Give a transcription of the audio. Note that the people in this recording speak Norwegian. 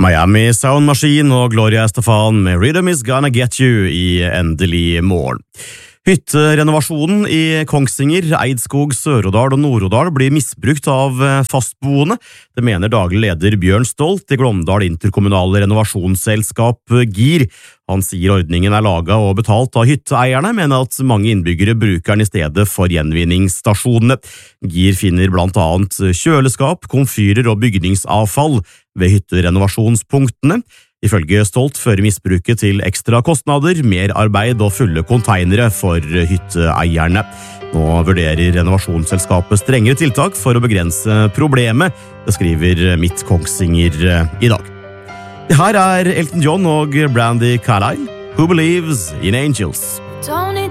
Miami Sound Machine og Gloria Estefan med Rhythm Is Gonna Get You i endelig morgen. Hytterenovasjonen i Kongsvinger, Eidskog, Sør-Odal og Nord-Odal blir misbrukt av fastboende. Det mener daglig leder Bjørn Stolt i Glåmdal interkommunale renovasjonsselskap GIR. Han sier ordningen er laget og betalt av hytteeierne, men at mange innbyggere bruker den i stedet for gjenvinningsstasjonene. GIR finner blant annet kjøleskap, komfyrer og bygningsavfall ved hytterenovasjonspunktene. Ifølge Stolt fører misbruket til ekstra kostnader, mer arbeid og fulle konteinere for hytteeierne. Nå vurderer renovasjonsselskapet strengere tiltak for å begrense problemet, det skriver Midt Kongsvinger i dag. Det her er Elton John og Brandy Carlile, Who Believes in Angels. Don't need